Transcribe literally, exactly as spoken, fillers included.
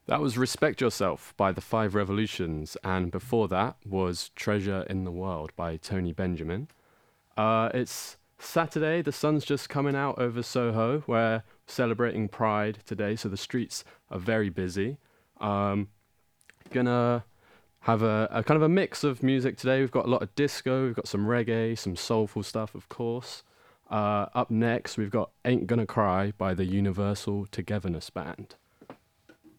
That was Respect Yourself by the Five Revolutions, and before that was Treasure in the World by Tony Benjamin. Uh, it's Saturday, the sun's just coming out over Soho. We're celebrating Pride today, so the streets are very busy. Um, gonna have a, a kind of a mix of music today. We've got a lot of disco, we've got some reggae, some soulful stuff, of course. Uh, up next, we've got Ain't Gonna Cry by the Universal Togetherness Band.